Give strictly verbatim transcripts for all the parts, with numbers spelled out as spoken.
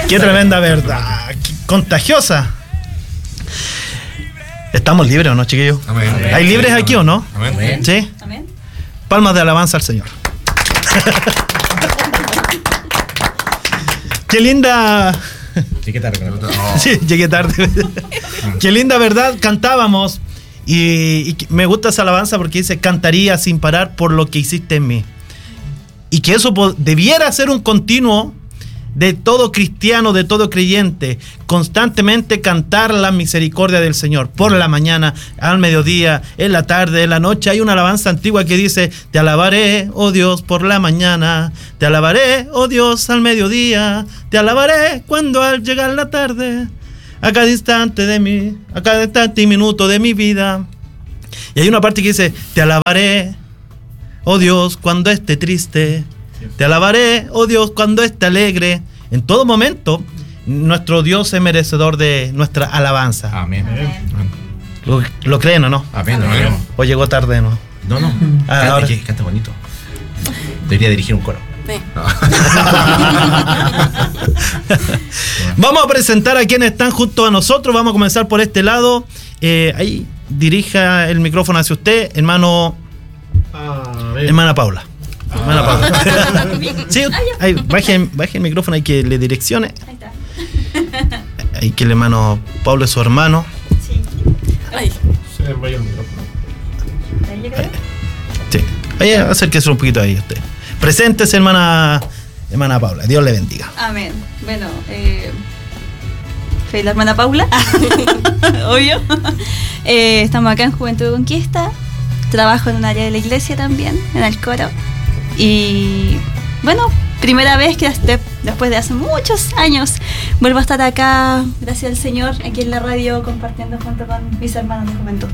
Qué tremenda verdad, qué contagiosa. ¿Estamos libres o no, chiquillos? Amén. ¿Hay libres aquí o no? Amén. ¿Sí? Amén. Palmas de alabanza al Señor. Qué linda... Llegué tarde. Sí, llegué tarde. Qué linda verdad cantábamos. Y, y me gusta esa alabanza porque dice: cantaría sin parar por lo que hiciste en mí. Y que eso debiera ser un continuo de todo cristiano, de todo creyente, constantemente cantar la misericordia del Señor, por la mañana, al mediodía, en la tarde, en la noche. Hay una alabanza antigua que dice: te alabaré, oh Dios, por la mañana, te alabaré, oh Dios, al mediodía, te alabaré cuando al llegar la tarde, a cada instante de mi, a cada instante y minuto de mi vida. Y hay una parte que dice: te alabaré, oh Dios, cuando esté triste, te alabaré, oh Dios, cuando esté alegre. En todo momento, nuestro Dios es merecedor de nuestra alabanza. Amén. Amén. ¿Lo, lo creen o no? Amén. Amén. ¿O llegó tarde, no? No, no. Ah, Canta, ahora- que canta bonito. Debería dirigir un coro. Sí. Vamos a presentar a quienes están junto a nosotros. Vamos a comenzar por este lado. Eh, ahí dirija el micrófono hacia usted, hermano. Hermana Paula. Hermana Paula. Sí, ahí, baje, baje el micrófono, hay que le direccione. Ahí está. Hay que el hermano Pablo es su hermano. Sí. Ay. Se vaya el micrófono. Ahí yo creo. Sí. Ahí, acérquese un poquito ahí usted. Preséntese, hermana, hermana Paula. Dios le bendiga. Amén. Bueno, eh, soy la hermana Paula, obvio. Eh, estamos acá en Juventud de Conquista. Trabajo en un área de la iglesia también, en el coro. Y bueno, primera vez que de- después de hace muchos años vuelvo a estar acá, gracias al Señor, aquí en la radio compartiendo junto con mis hermanos de juventud.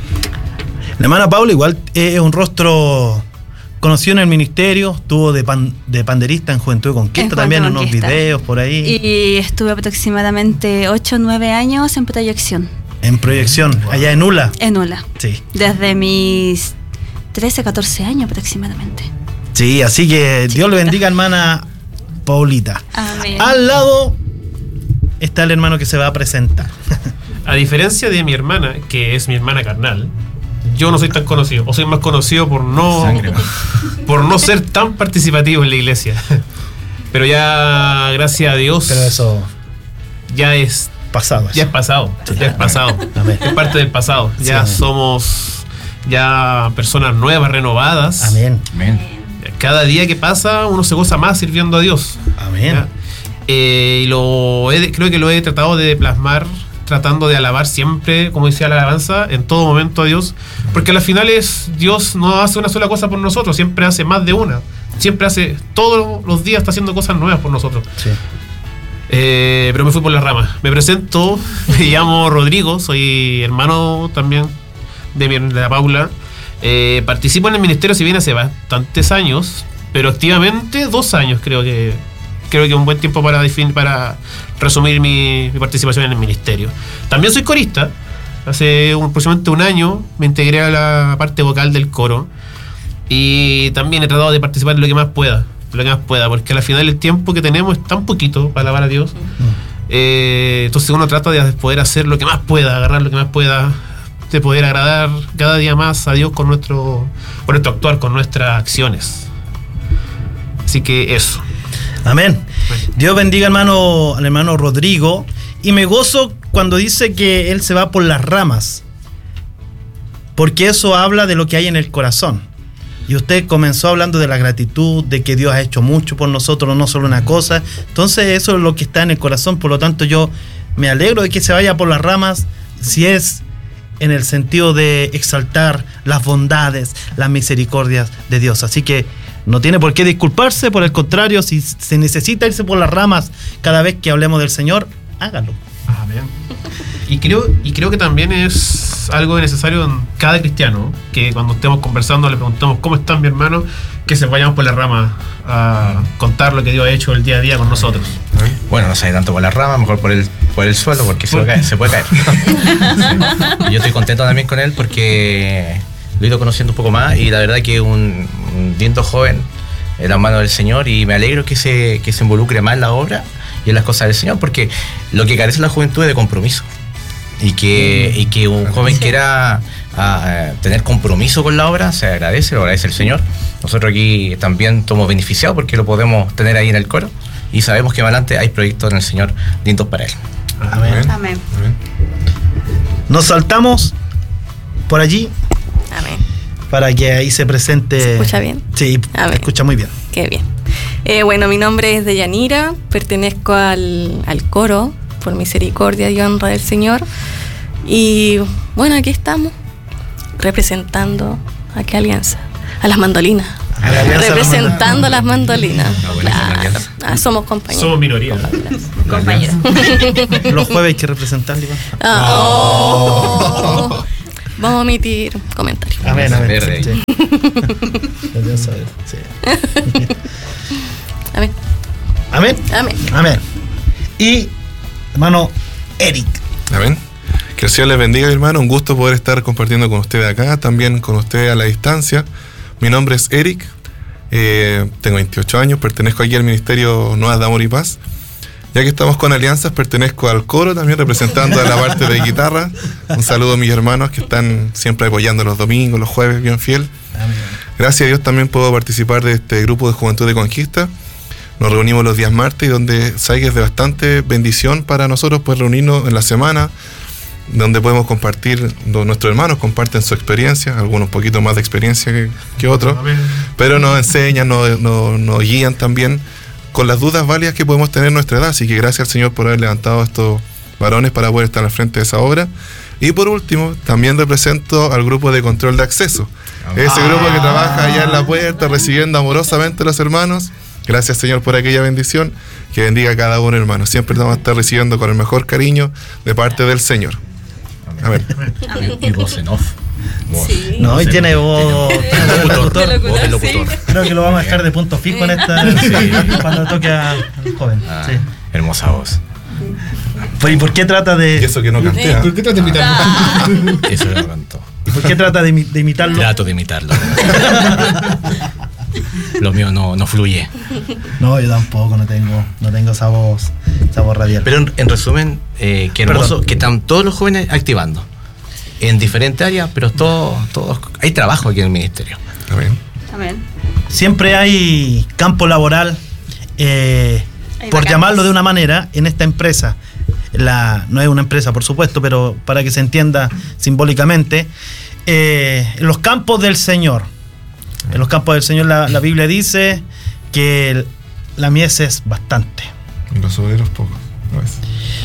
La hermana Paula igual es un rostro conocido en el ministerio. Estuvo de, pan, de panderista en Juventud de Conquista, En Juventud también de en unos Conquista. videos por ahí. Y estuve aproximadamente ocho o nueve años en proyección, En proyección, allá en Ula. en Ula, Sí. desde mis trece, catorce años aproximadamente. Sí, así que Dios le bendiga, hermana Paulita. Amén. Al lado está el hermano que se va a presentar. A diferencia de mi hermana, que es mi hermana carnal, yo no soy tan conocido, o soy más conocido por no, Sangre. por no ser tan participativo en la iglesia. Pero ya, gracias a Dios, Pero eso ya es pasado. ya es pasado, ya es pasado, Amén. es parte del pasado. Sí, Ya amén. somos ya personas nuevas, renovadas. Amén. Amén. Cada día que pasa uno se goza más sirviendo a Dios. Amén. ¿Ya? Eh, y lo he- creo que lo he tratado de plasmar, tratando de alabar siempre, como decía la alabanza, en todo momento a Dios, porque al final es Dios no hace una sola cosa por nosotros, siempre hace más de una, siempre hace, todos los días está haciendo cosas nuevas por nosotros. Sí. Eh, pero me fui por las ramas. Me presento, me llamo Rodrigo, soy hermano también de, mi, de la Paula. Eh, participo en el ministerio, si bien hace bastantes años, pero activamente dos años creo que creo que es un buen tiempo para definir, para resumir mi, mi participación en el ministerio. También soy corista. Hace un, aproximadamente un año me integré a la parte vocal del coro y también he tratado de participar en lo que más pueda, lo que más pueda, porque al final el tiempo que tenemos es tan poquito para alabar a Dios. Eh, entonces uno trata de poder hacer lo que más pueda, agarrar lo que más pueda, de poder agradar cada día más a Dios con nuestro, con nuestro actuar, con nuestras acciones. Así que eso. Amén. Dios bendiga, hermano, al hermano Rodrigo. Y me gozo cuando dice que él se va por las ramas, porque eso habla de lo que hay en el corazón. Y usted comenzó hablando de la gratitud, de que Dios ha hecho mucho por nosotros, no solo una cosa. Entonces eso es lo que está en el corazón. Por lo tanto, yo me alegro de que se vaya por las ramas, si es en el sentido de exaltar las bondades, las misericordias de Dios. Así que no tiene por qué disculparse, por el contrario, si se necesita irse por las ramas cada vez que hablemos del Señor, hágalo. Amén. Y creo, y creo que también es algo necesario en cada cristiano, que cuando estemos conversando le preguntemos cómo está mi hermano, que se vayamos por la rama a contar lo que Dios ha hecho el día a día con nosotros. Bueno, no sale tanto por la rama, mejor por el, por el suelo, porque se, puede caer, se puede caer. Sí. Yo estoy contento también con él porque lo he ido conociendo un poco más y la verdad que es un, un lindo joven, en las manos del Señor, y me alegro que se, que se involucre más en la obra y en las cosas del Señor, porque lo que carece la juventud es de compromiso. Y que, y que un joven sí. quiera a, a tener compromiso con la obra, se agradece, lo agradece el Señor. Nosotros aquí también somos beneficiados porque lo podemos tener ahí en el coro y sabemos que más adelante hay proyectos en el Señor lindos para Él. Amén. Amén. Amén. Nos saltamos por allí. Amén. Para que ahí se presente. ¿Se escucha bien? Sí, Amén. Se escucha muy bien. Qué bien. Eh, bueno, mi nombre es Deyanira, pertenezco al, al coro por misericordia y honra del Señor. Y bueno, aquí estamos representando a qué alianza, a las mandolinas. A la alianza representando a las mandolinas. No, bueno, claro. Ah, somos compañeros. Somos minoría. Compañeros. Los jueves hay que representarle. Ah, oh. Vamos a omitir comentarios. Amén, amén. Verde. Sí. Sí. Amén. Amén. Amén. Amén. Y hermano Eric. Amén. Que el Señor les bendiga, mi hermano. Un gusto poder estar compartiendo con ustedes acá, también con ustedes a la distancia. Mi nombre es Eric, eh, tengo veintiocho años, pertenezco aquí al Ministerio Nuevas de Amor y Paz. Ya que estamos con alianzas, pertenezco al coro, también representando a la parte de guitarra. Un saludo a mis hermanos que están siempre apoyando los domingos, los jueves, bien fiel. Gracias a Dios también puedo participar de este grupo de Juventud de Conquista. Nos reunimos los días martes y donde sabe que es de bastante bendición para nosotros poder reunirnos en la semana, donde podemos compartir, nuestros hermanos comparten su experiencia, algunos un poquito más de experiencia que, que otros, pero nos enseñan, nos, nos, nos guían también con las dudas válidas que podemos tener en nuestra edad. Así que gracias al Señor por haber levantado a estos varones para poder estar al frente de esa obra. Y por último, también represento al grupo de control de acceso, ese grupo que trabaja allá en la puerta recibiendo amorosamente a los hermanos. Gracias, Señor, por aquella bendición. Que bendiga a cada uno, hermano. Siempre vamos a estar recibiendo con el mejor cariño de parte del Señor. Amén. Y, y voz en off. Voz. Sí. No, hoy tiene voz de locutor. De locutor, Voz de sí. locutor. Creo que lo vamos a dejar de punto fijo en esta cuando toque al joven. Ah, Sí. hermosa voz. Pues, ¿y por qué trata Y de eso que no canté. ¿Ah? ¿Por qué te invitamos? Eso lo cantó. y por qué trata de, imi- de imitarlo? Trato de imitarlo. Lo mío no, no fluye. No, yo tampoco, no tengo, no tengo esa voz, esa voz radial. Pero en, en resumen, eh, qué hermoso Perdón. que están todos los jóvenes activando en diferentes áreas, pero todos, todos hay trabajo aquí en el ministerio. Amén. Amén. Siempre hay campo laboral, eh, Hay por vacantes. llamarlo de una manera, en esta empresa. La, no es una empresa, por supuesto, pero para que se entienda simbólicamente, eh, en los campos del Señor. En los campos del Señor la, la Biblia dice que el- la mies es bastante. Y los obreros pocos. ¿No es?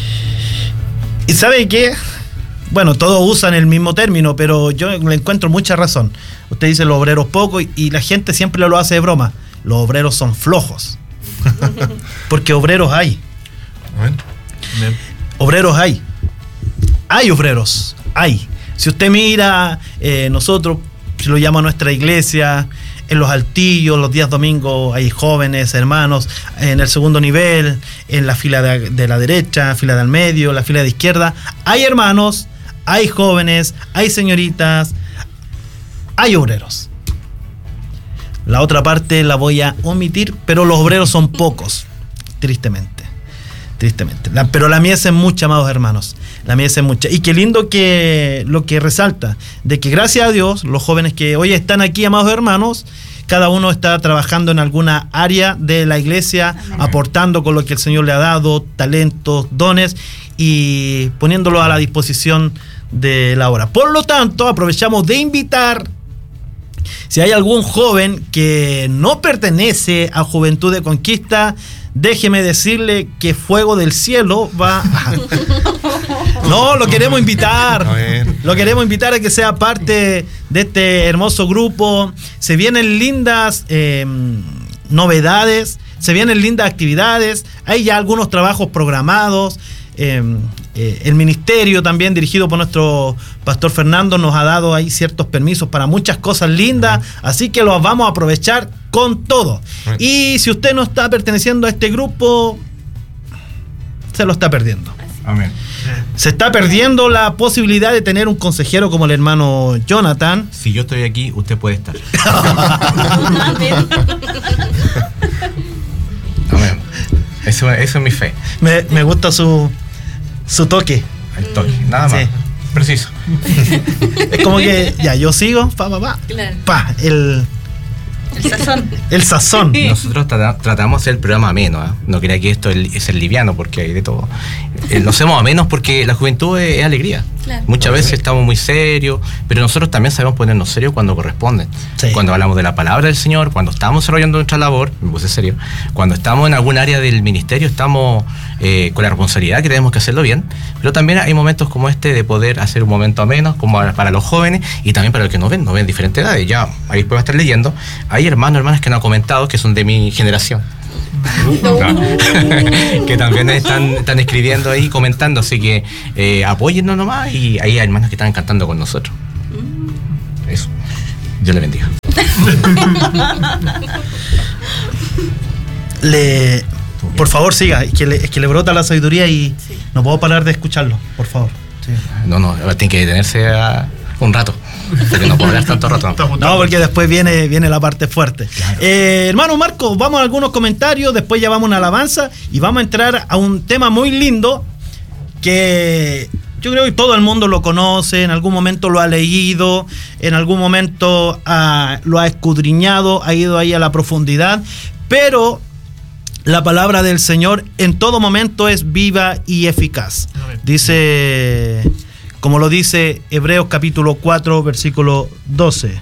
¿Y sabe qué? Bueno, todos usan el mismo término, pero yo le encuentro mucha razón. Usted dice los obreros pocos y, y la gente siempre lo hace de broma. Los obreros son flojos. Porque obreros hay. Amén. Obreros hay. Hay obreros. Hay. Si usted mira, eh, nosotros, si lo llama nuestra iglesia, en los altillos, los días domingos hay jóvenes, hermanos, en el segundo nivel, en la fila de, de la derecha, fila del medio, la fila de izquierda. Hay hermanos, hay jóvenes, hay señoritas, hay obreros. La otra parte la voy a omitir, pero los obreros son pocos, tristemente. Tristemente. La, pero la mies es mucha, amados hermanos. La mies es mucha. Y qué lindo que lo que resalta, de que gracias a Dios, los jóvenes que hoy están aquí, amados hermanos, cada uno está trabajando en alguna área de la iglesia, Amén. aportando con lo que el Señor le ha dado, talentos, dones, y poniéndolo a la disposición de la obra. Por lo tanto, aprovechamos de invitar, si hay algún joven que no pertenece a Juventud de Conquista, déjeme decirle que Fuego del Cielo va a... No, lo queremos invitar. A ver. Lo queremos invitar a que sea parte de este hermoso grupo. Se vienen lindas eh, novedades, se vienen lindas actividades. Hay ya algunos trabajos programados. Eh, eh, el ministerio también, dirigido por nuestro pastor Fernando, nos ha dado ahí ciertos permisos para muchas cosas lindas, así que los vamos a aprovechar con todo. Bueno. Y si usted no está perteneciendo a este grupo, se lo está perdiendo. Amén. Se está perdiendo la posibilidad de tener un consejero como el hermano Jonathan. Si yo estoy aquí, usted puede estar. Amén. Amén. Eso, eso es mi fe. Me, me gusta su, su toque. El toque, nada más. Sí. Preciso. Es como que ya yo sigo, pa, pa, pa. Claro. Pa, el, El sazón. el sazón. Nosotros trata- tratamos de hacer el programa ameno, ¿eh? No crea que esto es, es el liviano, porque hay de todo. Eh, lo hacemos amenos porque la juventud es, es alegría. Claro. Muchas veces estamos muy serios, pero nosotros también sabemos ponernos serios cuando corresponde. Sí. Cuando hablamos de la palabra del Señor, cuando estamos desarrollando nuestra labor, me puse serio, cuando estamos en algún área del ministerio, estamos eh, con la responsabilidad que tenemos que hacerlo bien, pero también hay momentos como este de poder hacer un momento ameno, como para los jóvenes y también para los que nos ven, nos ven diferentes edades. Ya, ahí después va a estar leyendo. Hay hermanos, hermanas que nos han comentado que son de mi generación. No. Que también están, están escribiendo ahí, comentando, así que eh, apóyennos nomás y ahí hay hermanos que están cantando con nosotros. Eso. Dios le bendiga. Le, por favor, siga. Es que le, es que le brota la sabiduría y Sí. no puedo parar de escucharlo, por favor. Sí. No, no, tiene que detenerse a un rato, porque no puedo hablar tanto rato. No, porque después viene, viene la parte fuerte. Eh, hermano Marco, vamos a algunos comentarios, después ya vamos a una alabanza y vamos a entrar a un tema muy lindo que yo creo que todo el mundo lo conoce, en algún momento lo ha leído, en algún momento ah, lo ha escudriñado, ha ido ahí a la profundidad, pero la palabra del Señor en todo momento es viva y eficaz. Amén. Dice, como lo dice Hebreos capítulo cuatro, versículo doce.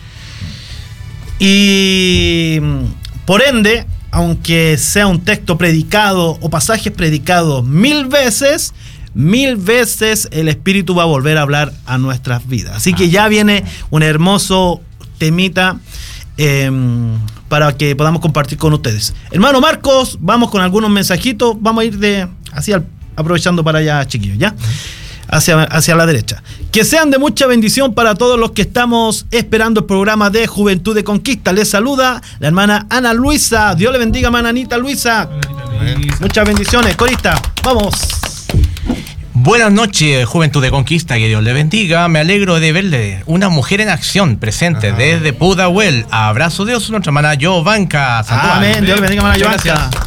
Y por ende, aunque sea un texto predicado o pasajes predicados mil veces, mil veces el Espíritu va a volver a hablar a nuestras vidas. Así que ya viene un hermoso temita eh, para que podamos compartir con ustedes. Hermano Marcos, vamos con algunos mensajitos. Vamos a ir de así al, aprovechando para allá, chiquillos, ¿ya? Hacia, hacia la derecha. Que sean de mucha bendición para todos los que estamos esperando el programa de Juventud de Conquista. Les saluda la hermana Ana Luisa. Dios le bendiga, hermana Anita Luisa. Muchas bendiciones, corista. Vamos. Buenas noches, Juventud de Conquista, que Dios le bendiga. Me alegro de verle una mujer en acción presente Ajá. desde Pudahuel. Abrazo de Dios, nuestra hermana Jovanka Sandoval. Amén. Dios le bendiga, hermana Muchas Joanca. gracias.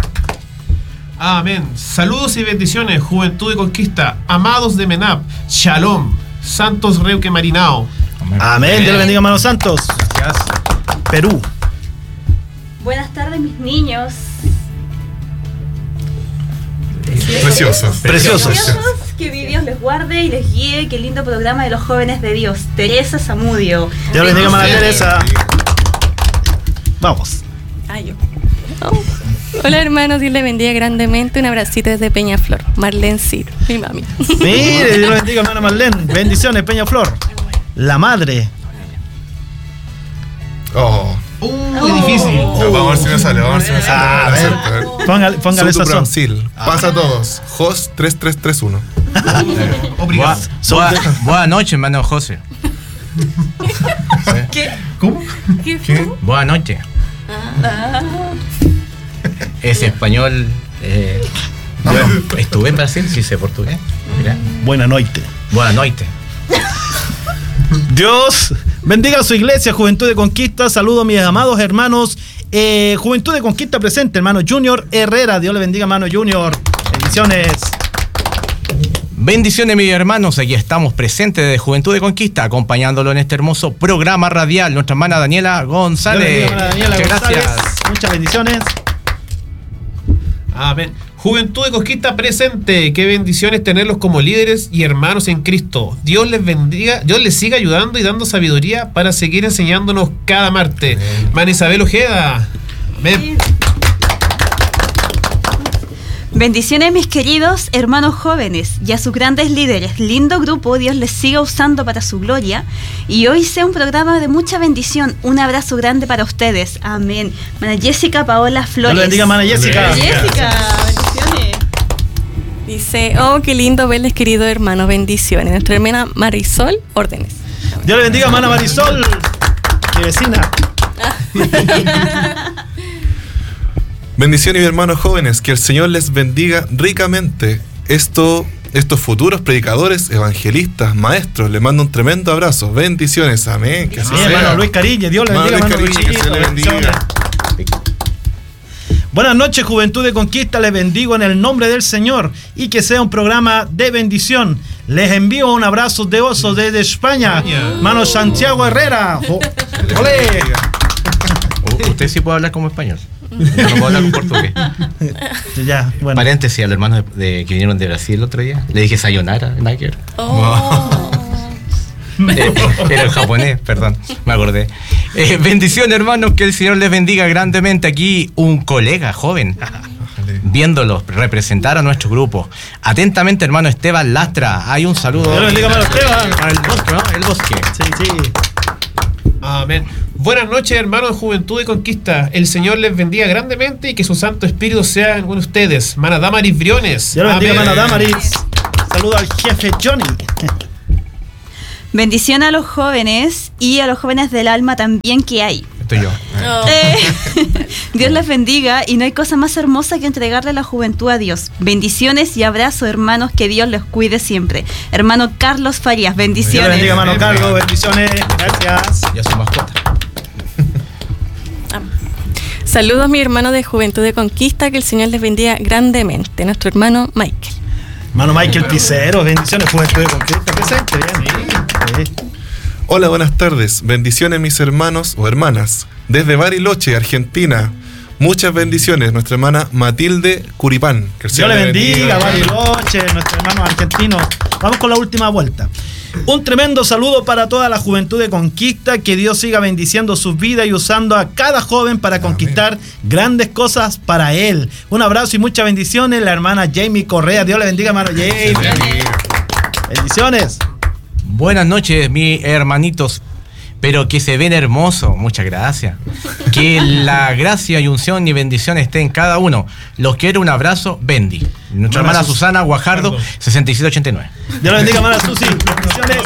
Amén. Saludos y bendiciones, Juventud de Conquista, amados de Menap, Shalom, Santos Reuque Marinao. Amén. Dios le bendiga, hermano Santos. Gracias. Perú. Buenas tardes, mis niños. Precioso. Preciosos. Preciosos, que mi Dios les guarde y les guíe. Qué lindo programa de los jóvenes de Dios. Teresa Zamudio. Dios le bendiga, hermana Bendiciones. Teresa. Vamos. Ah, yo. Oh. Hola hermanos, Dios les bendiga grandemente. Un abracito desde Peñaflor. Marlene Ciro, mi mami. Mire, Dios le bendiga, hermana Marlene. Bendiciones, Peñaflor. La madre. Oh. Uh, qué difícil. Ya, vamos a ver si me sale, vamos a ver si me sale. Ah, A a ver. ver, a ver. Póngale, póngale Souto sazón. Brasil. Pasa a todos. Jos tres tres tres uno. Obrigado. Boa- boa- Buenas noches, hermano José. ¿Qué? ¿Cómo? ¿Qué? Buenas noches. Es español. Eh, yo estuve en Brasil, sí sé portugués. Mira. Buena noche. Buenas noches. Dios bendiga a su iglesia, Juventud de Conquista. Saludo a mis amados hermanos. Eh, Juventud de Conquista presente, hermano Junior Herrera. Dios le bendiga, hermano Junior. Bendiciones. Bendiciones, mis hermanos. Aquí estamos presentes de Juventud de Conquista, acompañándolo en este hermoso programa radial. Nuestra hermana Daniela Dios le González. bendiga, hermana Daniela Muchas González. gracias. Muchas bendiciones. Amén. Juventud de Conquista presente. Qué bendiciones tenerlos como líderes y hermanos en Cristo. Dios les bendiga, Dios les siga ayudando y dando sabiduría para seguir enseñándonos cada martes. Mana Isabel Ojeda. Amén. Bendiciones, mis queridos hermanos jóvenes y a sus grandes líderes. Lindo grupo, Dios les siga usando para su gloria. Y hoy sea un programa de mucha bendición. Un abrazo grande para ustedes. Amén. Mana Jessica Paola Flores. Dios le bendiga, hermana Jessica. Jessica, bendiciones. Dice, oh, qué lindo verles, querido hermano. Bendiciones. Nuestra hermana Marisol, órdenes. Dios le bendiga, hermana Marisol. Mi vecina. Bendiciones, mis hermanos jóvenes, que el Señor les bendiga ricamente. Esto, estos futuros predicadores, evangelistas, maestros, les mando un tremendo abrazo. Bendiciones, amén. Que así Mi sea. hermano Luis Cariñe. Dios le bendiga, Hermano hermano Luis Luis Cariñe, que Chiquito. se le bendiga. Bendiciones. Buenas noches, Juventud de Conquista, les bendigo en el nombre del Señor y que sea un programa de bendición. Les envío un abrazo de oso desde España, hermano Santiago Herrera. Oh, ¡olé! Usted sí puede hablar como español. Yo no puedo hablar en portugués. Ya, bueno. Paréntesis, a los hermanos de, de, que vinieron de Brasil el otro día, le dije sayonara, Nike. Oh. Eh, era en japonés, perdón, me acordé. Eh, bendición, hermanos, que el Señor les bendiga grandemente. Aquí un colega joven, viéndolos representar a nuestro grupo. Atentamente, hermano Esteban Lastra. Hay un saludo. Dios bendiga, hermano Esteban. Para el bosque, ¿no? El bosque. Sí, sí. Amén. Buenas noches, hermanos de Juventud de Conquista. El Señor les bendiga grandemente y que su Santo Espíritu sea con ustedes. Hermana Damaris Briones. Dios bendiga, Amén. hermana Damaris. Saludo al jefe Johnny. Bendición a los jóvenes y a los jóvenes del alma también que hay. Estoy yo. Oh. Eh, Dios les bendiga y no hay cosa más hermosa que entregarle la juventud a Dios. Bendiciones y abrazos, hermanos, que Dios les cuide siempre. Hermano Carlos Farías, Dios bendiciones. bendiga, hermano Carlos. Bendiciones. Gracias. Ya soy mascota. Saludos, mi hermano de Juventud de Conquista, que el Señor les bendiga grandemente. Nuestro hermano Michael. Hermano Michael Picero. Bendiciones, Juventud de Conquista. Presente, bien. Sí. Hola, buenas tardes. Bendiciones, mis hermanos o hermanas. Desde Bariloche, Argentina. Muchas bendiciones. Nuestra hermana Matilde Curipán. Que el Dios Señor le bendiga, Bariloche, nuestros hermanos argentinos. Vamos con la última vuelta. Un tremendo saludo para toda la Juventud de Conquista. Que Dios siga bendiciendo sus vidas y usando a cada joven para conquistar Amén. Grandes cosas para Él. Un abrazo y muchas bendiciones. La hermana Jamie Correa. Dios le bendiga, hermano Jamie. Bendiciones. Buenas noches, mis hermanitos, pero que se ven hermosos, muchas gracias. Que la gracia y unción y bendición esté en cada uno. Los quiero, un abrazo, Bendy. Nuestra hermana Susana Guajardo, sesenta y siete ochenta y nueve. Dios la bendiga, hermana Susi. Bendiciones.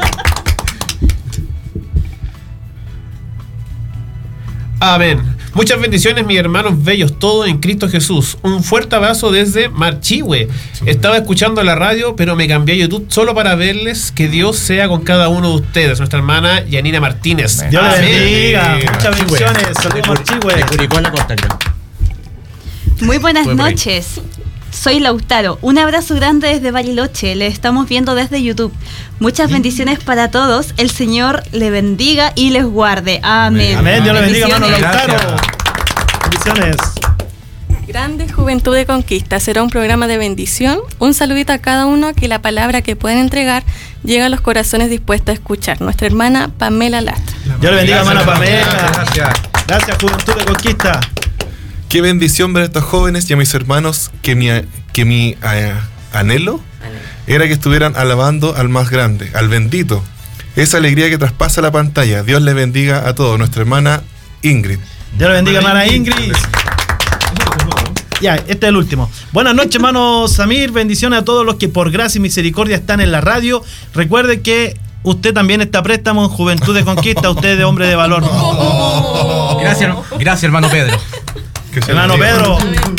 Amén. Muchas bendiciones, mis hermanos bellos, todos en Cristo Jesús. Un fuerte abrazo desde Marchihue. Estaba escuchando la radio, pero me cambié a YouTube solo para verles. Que Dios sea con cada uno de ustedes. Nuestra hermana Yanina Martínez. Dios le Amén. bendiga. Muchas bendiciones. Saludos, Marchihue. De Curicó a la costa. Muy buenas Fue por ahí. noches. Soy Lautaro. Un abrazo grande desde Bariloche. Le estamos viendo desde YouTube. Muchas bendiciones para todos. El Señor le bendiga y les guarde. Amén. Amén. Dios le bendiga, hermano Bendiciones. Lautaro. Bendiciones. Grande Juventud de Conquista. Será un programa de bendición. Un saludito a cada uno, que la palabra que pueden entregar llega a los corazones dispuestos a escuchar. Nuestra hermana Pamela Lastra. Dios le bendiga, hermana Pamela. Gracias. Gracias, Juventud de Conquista. Qué bendición ver a estos jóvenes y a mis hermanos que mi, que mi eh, anhelo era que estuvieran alabando al más grande, al bendito. Esa alegría que traspasa la pantalla. Dios les bendiga a todos. Nuestra hermana Ingrid. Dios le bendiga, hermana Ingrid. Ya, este es el último. Buenas noches, hermano Samir. Bendiciones a todos los que por gracia y misericordia están en la radio. Recuerde que usted también está a préstamo en Juventud de Conquista. Usted es hombre de valor. Gracias, gracias, hermano Pedro. Que se Hermano bendiga. Pedro.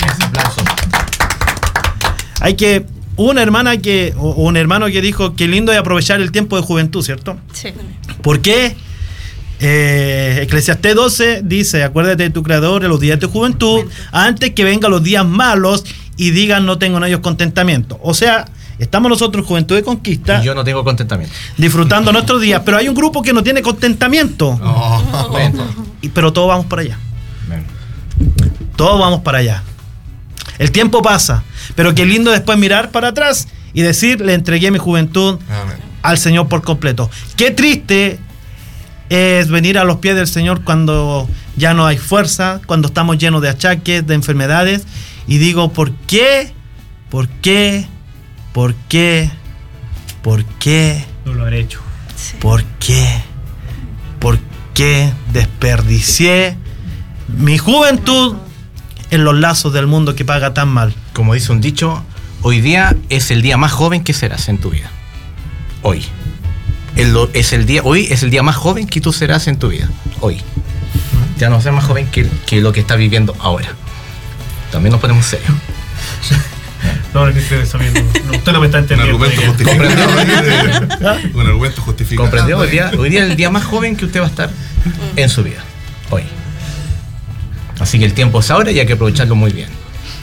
Hay que... Una hermana que... O un hermano que dijo que lindo es aprovechar el tiempo de juventud, ¿cierto? Sí. ¿Por qué? Eh, Eclesiastés doce dice: acuérdate de tu creador en los días de tu juventud, antes que vengan los días malos y digan no tengo en ellos contentamiento. O sea, estamos nosotros, Juventud de Conquista, Y yo no tengo contentamiento. disfrutando nuestros días, pero hay un grupo que no tiene contentamiento. Bueno. Y, pero todos vamos para allá. Bueno. Todos vamos para allá. El tiempo pasa, pero qué lindo después mirar para atrás y decir, le entregué mi juventud Amén. al Señor por completo. Qué triste es venir a los pies del Señor cuando ya no hay fuerza, cuando estamos llenos de achaques, de enfermedades, y digo, ¿por qué? ¿Por qué? ¿Por qué? ¿Por qué? No lo habré hecho. ¿Por qué? ¿Por qué desperdicié mi juventud en los lazos del mundo que paga tan mal? Como dice un dicho, hoy día es el día más joven que serás en tu vida. Hoy. El, lo- es el día, hoy es el día más joven que tú serás en tu vida. Hoy. Ya no serás más joven que, que lo que estás viviendo ahora. También nos ponemos serios. No, es que eso mismo. No, usted no me está Un entendiendo. argumento justificado. Un argumento justificado. ¿Comprendió? Hoy día, hoy día es el día más joven que usted va a estar en su vida. Hoy. Así que el tiempo es ahora y hay que aprovecharlo muy bien.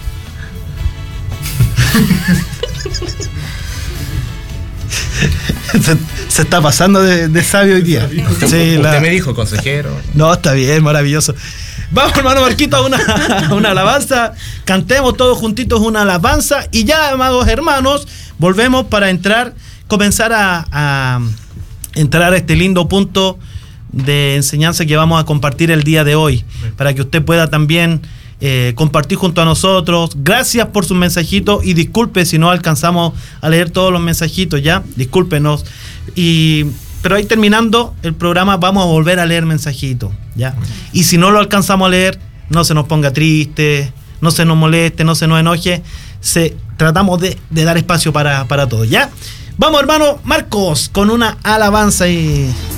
se, se está pasando de, de sabio hoy día. Usted, Sí, usted la- me dijo, consejero. No, está bien, maravilloso. Vamos, hermano Marquito, a una, a una alabanza. Cantemos todos juntitos una alabanza. Y ya, amados hermanos, volvemos para entrar, comenzar a, a entrar a este lindo punto de enseñanza que vamos a compartir el día de hoy. Para que usted pueda también eh, compartir junto a nosotros. Gracias por sus mensajitos y disculpe si no alcanzamos a leer todos los mensajitos, ¿ya? Discúlpenos. Y... Pero ahí terminando el programa vamos a volver a leer mensajitos, ¿ya? Y si no lo alcanzamos a leer, no se nos ponga triste, no se nos moleste, no se nos enoje. Se, tratamos de, de dar espacio para, para todos, ¿ya? Vamos, hermano Marcos, con una alabanza y...